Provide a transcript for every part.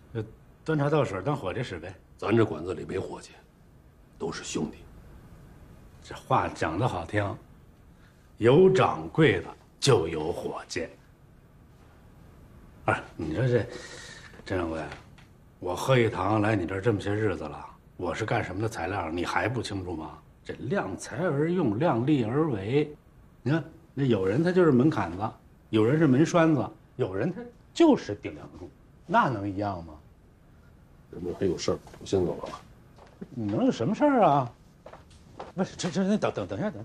端茶倒水当伙计使呗。 咱这馆子里没伙计，都是兄弟。 这话讲得好听，有掌柜的就有伙计。不是，你说这郑掌柜，我贺一堂来你这儿这么些日子了，我是干什么的材料，你还不清楚吗？这量才而用，量力而为。你看，那有人他就是门槛子，有人是门栓子，有人他就是顶梁柱，那能一样吗？ 人们还有事儿，我先走了。 你能有什么事儿啊？不是，等一下，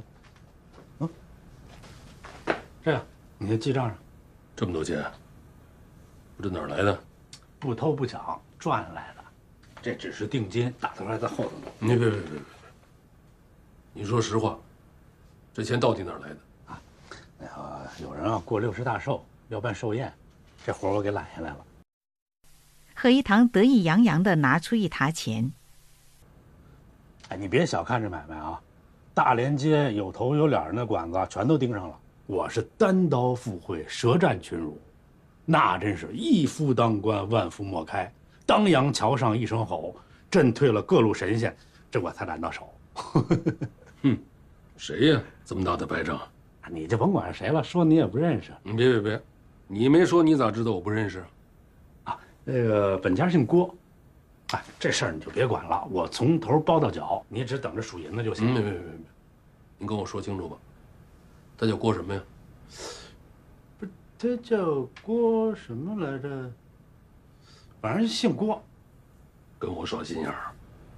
这样，你先记账上。 这么多钱，不知哪儿来的？ 不偷不抢，赚来的。这只是定金，大头还在后头呢。 你别，你说实话，这钱到底哪儿来的？ 啊，那个有人啊过60大寿要办寿宴，这活我给揽下来了。 贺一堂得意洋洋地拿出一沓钱。 哎，你别小看这买卖啊，大连街有头有脸那馆子全都盯上了。我是单刀赴会，舌战群儒，那真是一夫当关，万夫莫开。当阳桥上一声吼，震退了各路神仙，这我才拿到手。 哼，谁呀？这么大的败仗？ 你就甭管谁了，说你也不认识。 你别，你没说，你咋知道我不认识？ 啊，那个本家姓郭，哎，这事儿你就别管了，我从头包到脚，你只等着数银子就行。 别，你跟我说清楚吧。他叫郭什么呀？ 不是，他叫郭什么来着？反正姓郭。 跟我耍心眼儿。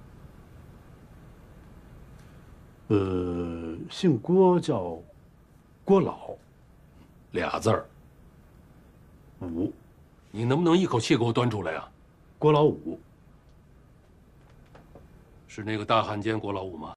姓郭叫郭老 ，2字儿。 五， 你能不能一口气给我端出来呀？ 郭老五。 是那个大汉奸郭老五吗？